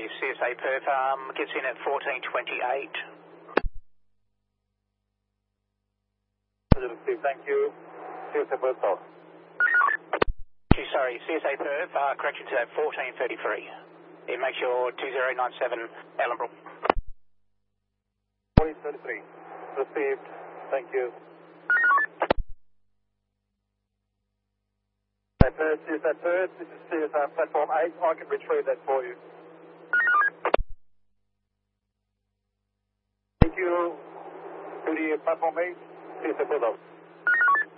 CSA Perth, gets in at 1428. Thank you. CSA Perth South. Sorry, CSA Perth, correction to that 1433. It makes your 2097 Ellenbrook. 1433. Received. Thank you. CSA Perth, this is CSA Platform 8. I can retrieve that for you. Thank you. Platform 8, CSA Perth.